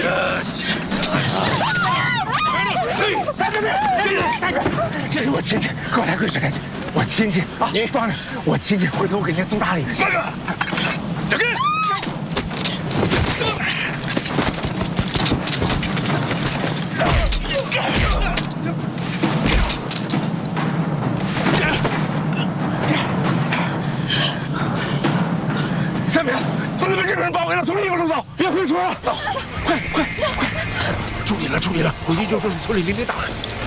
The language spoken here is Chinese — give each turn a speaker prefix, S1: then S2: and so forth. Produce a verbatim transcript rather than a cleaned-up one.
S1: 别别别！大哥，这是我亲戚，高抬贵，水抬贵，我亲戚啊！你放着，我亲戚，回头我给您送大礼。大哥，大哥。 三明，从那边这边人包围了，从另一个路走，别回村了，走，快快快！注意了，注意了，回去就说是村里民兵大汉。